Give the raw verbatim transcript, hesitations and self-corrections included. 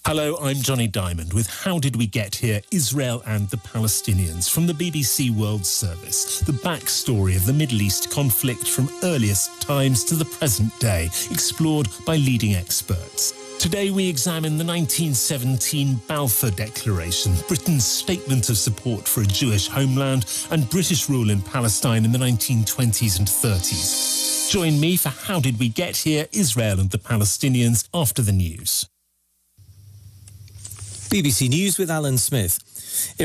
Hello, I'm Johnny Diamond with How Did We Get Here? Israel and the Palestinians from the B B C World Service. The backstory of the Middle East conflict from earliest times to the present day, explored by leading experts. Today we examine the nineteen seventeen Balfour Declaration, Britain's statement of support for a Jewish homeland, and British rule in Palestine in the nineteen twenties and thirties. Join me for How Did We Get Here? Israel and the Palestinians after the news. B B C News with Alan Smith.